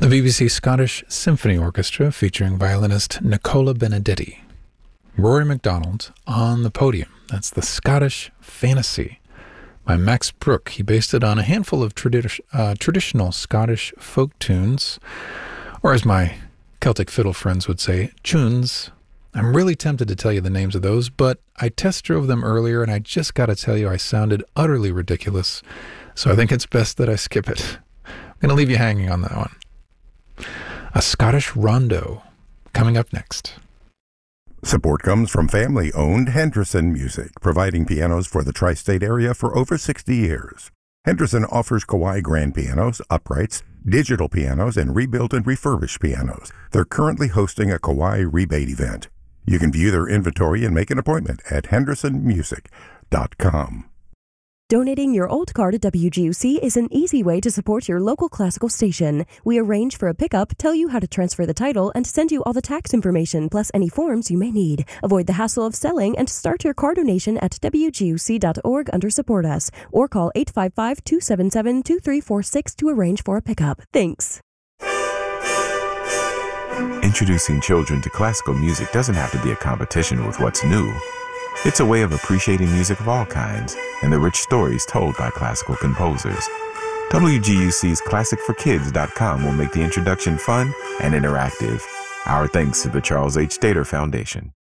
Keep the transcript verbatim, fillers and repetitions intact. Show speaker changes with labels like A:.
A: The B B C Scottish Symphony Orchestra featuring violinist Nicola Benedetti. Rory MacDonald on the podium. That's the Scottish Fantasy by Max Bruch. He based it on a handful of tradi- uh, traditional Scottish folk tunes, or as my Celtic fiddle friends would say, tunes. I'm really tempted to tell you the names of those, but I test drove them earlier and I just got to tell you I sounded utterly ridiculous, so I think it's best that I skip it. I'm going to leave you hanging on that one. A Scottish Rondo coming up next.
B: Support comes from family-owned Henderson Music, providing pianos for the tri-state area for over sixty years. Henderson offers Kawai grand pianos, uprights, digital pianos, and rebuilt and refurbished pianos. They're currently hosting a Kawai rebate event. You can view their inventory and make an appointment at henderson music dot com.
C: Donating your old car to W G U C is an easy way to support your local classical station. We arrange for a pickup, tell you how to transfer the title, and send you all the tax information plus any forms you may need. Avoid the hassle of selling and start your car donation at w g u c dot org under Support Us or call eight five five, two seven seven, two three four six to arrange for a pickup. Thanks.
D: Introducing children to classical music doesn't have to be a competition with what's new. It's a way of appreciating music of all kinds and the rich stories told by classical composers. W G U C's classic for kids dot com will make the introduction fun and interactive. Our thanks to the Charles H. Stater Foundation.